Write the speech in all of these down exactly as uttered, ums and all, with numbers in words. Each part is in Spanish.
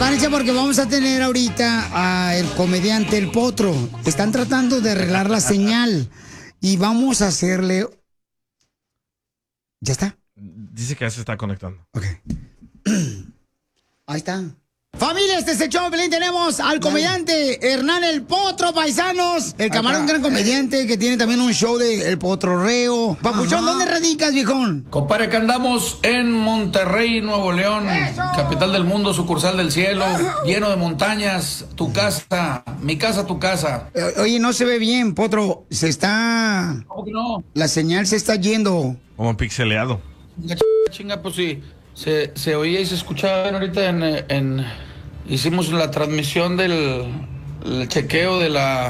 Prepárense porque vamos a tener ahorita al comediante El Potro. Están tratando de arreglar la señal y vamos a hacerle... ¿Ya está? Dice que ya se está conectando. Ok. Ahí está. Familia, este es el show de Pelín. Tenemos al comediante Hernán El Potro, paisanos. El camarón, un gran comediante que tiene también un show de El Potrorreo. Papuchón, ¿dónde radicas, viejón? Compadre, que andamos en Monterrey, Nuevo León, ¡eso! Capital del mundo, sucursal del cielo, lleno de montañas. Tu casa, mi casa, tu casa. O- Oye, no se ve bien, Potro. Se está... ¿Cómo que no? La señal se está yendo. Como pixeleado. Chinga, chinga, pues sí. Se, se oía y se escuchaba bien ahorita en, en... Hicimos la transmisión del el chequeo de la...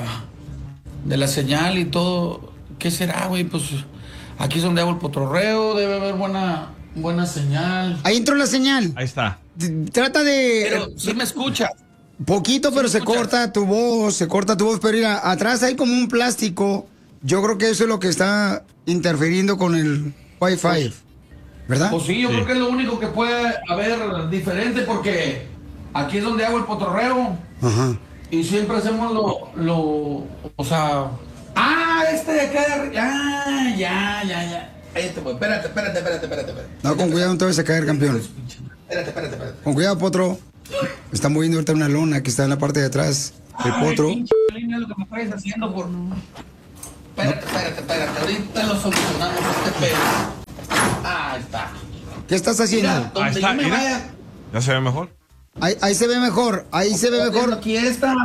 De la señal y todo. ¿Qué será, güey? Pues aquí es donde hago el potrorreo. Debe haber buena, buena señal. Ahí entró la señal. Ahí está. T- Trata de... Pero sí me escucha. Poquito, pero se escucha? corta tu voz, se corta tu voz. Pero mira, atrás hay como un plástico. Yo creo que eso es lo que está interfiriendo con el Wi-Fi. ¿Verdad? Pues sí, yo Sí. creo que es lo único que puede haber diferente porque aquí es donde hago el potrorreo Ajá. y siempre hacemos lo, lo, o sea, ah, este de acá, de arri- ah, ya, ya, ya, este, pues, espérate, espérate, espérate, espérate, espérate. No, con cuidado, no te vas a caer, campeón. Espérate, espérate, espérate. Con cuidado, Potro. Está moviendo ahorita una lona que está en la parte de atrás. El Potro. Ay, pinche línea, lo que me estáis haciendo por... Espérate, espérate, espérate, ahorita lo solucionamos este pedo. Ah, está. ¿Qué estás haciendo? Mira, donde Ahí está, yo me mira. vaya, ¿Ya se ve mejor? Ahí, ahí se ve mejor, ahí se ve mejor. aquí está.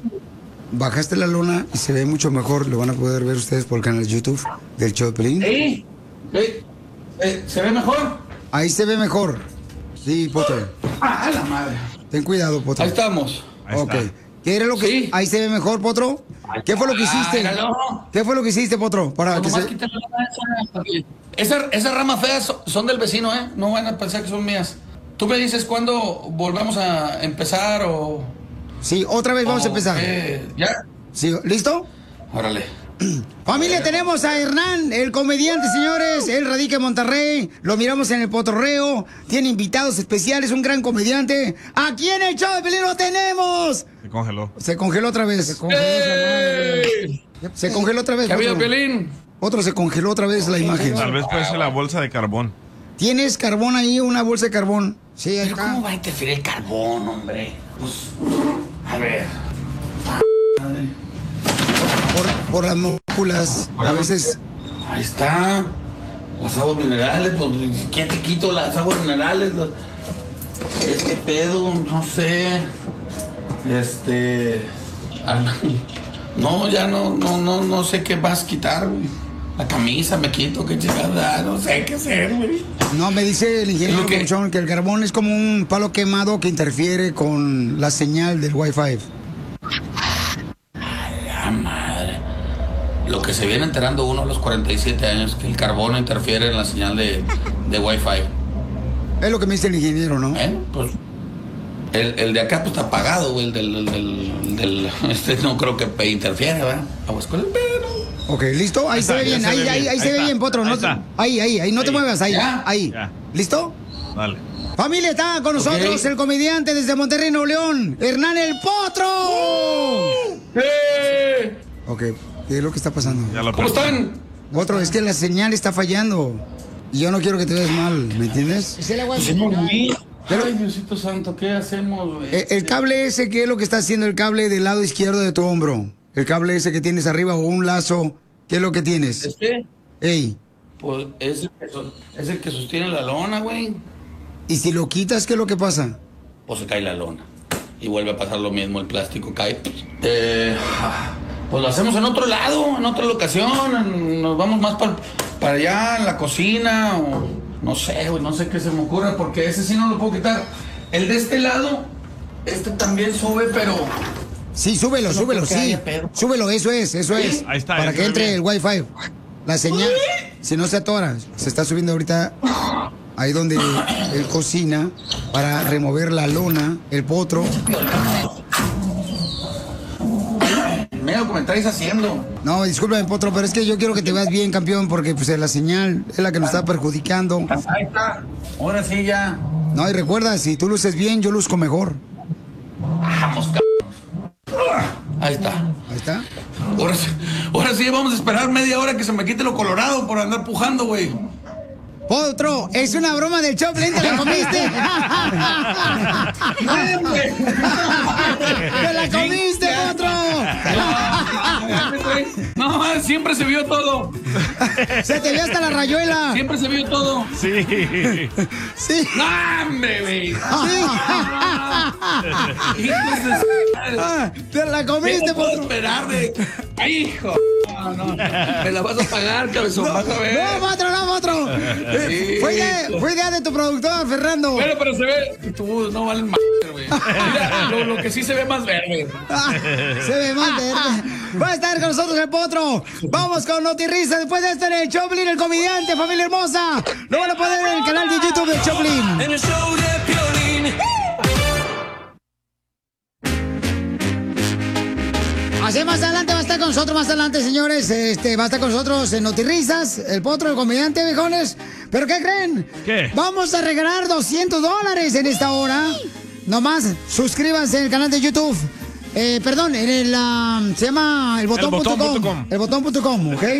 Bajaste la lona y se ve mucho mejor. Lo van a poder ver ustedes por el canal de YouTube del show de Pelín. ¿Sí? ¿Sí? ¿Eh, ¿Se ve mejor? Ahí se ve mejor. Sí, Potro. Ah, la madre. Ten cuidado, Potro. Ahí estamos. Ahí Ok. está. ¿Qué era lo que... Sí. Ahí se ve mejor, Potro? ¿Qué fue lo que hiciste? Ah, míralo. ¿Qué fue lo que hiciste, Potro? Para que Nomás se... quítale la mancha. Esa- Esas ramas feas so- son del vecino, ¿eh? No van a pensar que son mías. Tú me dices cuándo volvemos a empezar o... Sí, otra vez vamos a o empezar. qué. ¿Ya? Sí, ¿listo? Órale. Familia, tenemos a Hernán, el comediante, señores. Él radica en Monterrey. Lo miramos en el Potrorreo. Tiene invitados especiales, un gran comediante. Aquí en el show de Pelín lo tenemos. Se congeló. Se congeló otra vez. Se congeló, ¡Ey! se congeló otra vez. ¿Qué ha habido, Potro. Piolín? Otro se congeló otra vez la imagen. Tal vez puede ser la bolsa de carbón. ¿Tienes carbón ahí, una bolsa de carbón? Sí, ahí ¿Pero está. cómo va a interferir el carbón, hombre? Pues, a ver. Por, por las moléculas. A veces. Ahí está. Las aguas minerales, pues, ¿quién te quito las aguas minerales? Las- Este pedo, no sé. Este. ah, No, ya no, no, no, no sé qué más quitar, güey. La camisa me quito, qué chingada, no sé qué hacer, güey. No, me dice el ingeniero ¿Lo qué? Papuchón que el carbón es como un palo quemado que interfiere con la señal del Wi-Fi. La madre. Lo que se viene enterando uno a los cuarenta y siete años, que el carbono interfiere en la señal de, de Wi-Fi. Es lo que me dice el ingeniero, ¿no? ¿Eh? Pues el, el de acá pues está apagado, güey. El del, el del, del- este no creo que pe- interfiere, ¿verdad? Aguas con el pedo. Ok, ¿listo? Ahí Ahí se está, ve ya bien, se ahí, ve ahí, bien. ahí Ahí se ve está, bien, Potro. ahí No te- está. ahí, ahí, ahí, no te Ahí. muevas, ahí, Ya. ahí. Ya. ¿Listo? Dale. Familia, está con nosotros el comediante desde Monterrey, Nuevo León, Hernán El Potro. ¡Eh! Ok, ¿qué es lo que está pasando? Ya lo ¿Cómo perdí. están? Potro, es que la señal está fallando. Y yo no quiero que te veas mal, ¿me entiendes? Pues hemos visto. Pero- Ay, Diosito Santo, ¿qué hacemos, güey? El, el cable ese, ¿qué es lo que está haciendo el cable del lado izquierdo de tu hombro? El cable ese que tienes arriba o un lazo, ¿qué es lo que tienes? ¿Este? Ey, Pues es el que, so- es el que sostiene la lona, güey. y si lo quitas, ¿qué es lo que pasa? Pues se cae la lona. Y vuelve a pasar lo mismo, el plástico cae. Eh, pues lo hacemos en otro lado, en otra locación. en- nos vamos más para para allá, en la cocina. O no sé, güey, no sé qué se me ocurra, porque ese sí no lo puedo quitar. El de este lado, este también sube, pero. Sí, súbelo, No súbelo, creo que sí. haya pedo. Súbelo, eso es, eso ¿Sí? es. Ahí está, Para ya que se ve entre bien. el Wi-Fi. La señal, si no se atora, se está subiendo ahorita ahí donde él cocina para remover la lona, el potro. Mira lo que me estáis haciendo. No, discúlpame, potro, pero es que yo quiero que te veas bien, campeón, porque pues la señal es la que nos está perjudicando. Ahí está. Ahora sí ya. No, y recuerda, si tú luces bien, yo luzco mejor. Ahí está. Ahí está. Ahora, sí- ahora sí vamos a esperar media hora que se me quite lo colorado por andar pujando, güey. Potro, es una broma del Choplin, ¿te la comiste? ¡Te la comiste, Potro! No, siempre se vio todo. Se te vio hasta la rayuela. Siempre se vio todo. Sí. Sí. ¡No, hombre, güey! Sí. Hijos de su madre. Ah, te la ¿Qué comiste, no puedo Potro. esperar de... ¡Ay, hijo! No, no. Me la vas a pagar, cabezón. Vas a ver. No, Potro, no, Potro. Eh, Fue idea, fue idea de tu productor, Fernando. Bueno, pero se ve... Tú no valen más, güey. Mira, lo, lo que sí se ve más verde. Ah, se ve más verde. Va a estar con nosotros el Potro. Vamos con Notirrisa. Después de esto en el Choplin, el comediante, familia hermosa. Lo van a poner en el canal de YouTube del Choplin. En el show de Piolín. Así más adelante va a estar con nosotros, más adelante, señores. Este, va a estar con nosotros en Notirrisas, el Potro, el comediante, viejones. ¿Pero qué creen? ¿Qué? Vamos a regalar doscientos dólares en esta hora. Nomás, suscríbanse en el canal de YouTube. Eh, perdón, en el, ah, se llama el botón punto com. botón punto com. El botón punto com, ¿ok?